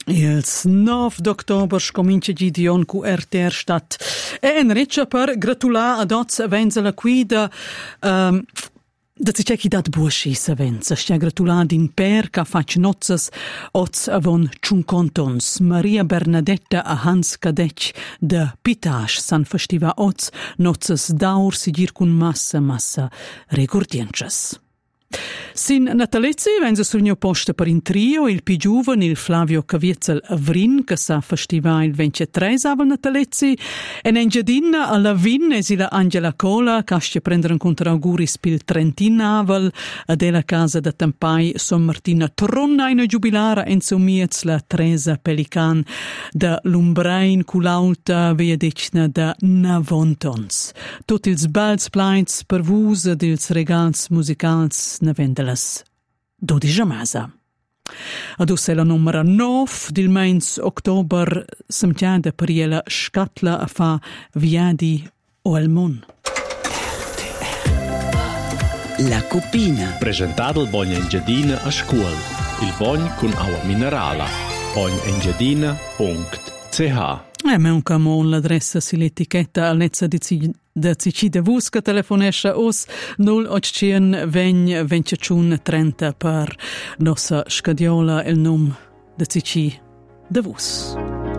Il 9 d'october scomincia Gideon cu RTR Stat. E enreccia per gratular ad oz avenza la guida da si c'è chi dat buosci s'avenza. Stia gratular din per ca fac nozzas oz avon 50 ons. Maria Bernadetta a Hans Cadec de Pitasch san festiva oz nozzas daur sigir cun massa regurdiences. Sin natalezzi venza sul mio posto per in trio il più giovane, il Flavio Caviezel Avrin, che sa festiva il 23 aval natalezzi, e in Engiadina alla Vin esila Angela Cola, che stia prendere in conto auguris pil 30 aval, della casa da Tampai Son Martina Tronna in giubilara en sumiez la Teresa Pelican da Lumbrain culauta via decina da Navontons. Tutti ils bells plains per vus dils regals musicals na vendelas 12 masa. Adus è la numera 9 del mens october semtiada per iela scatla a fa viadi o al mon. La cupina. Presentato il Bogna Engiadina a scuola. Il Bogna con acqua minerale. bognaengiadina.ch. Ma un camon l'adressa si l'etichetta all'ezza da Cicida Vus che telefonesce os 0800 20 25 30 per nostra scadiola il nome da Cicida Vus.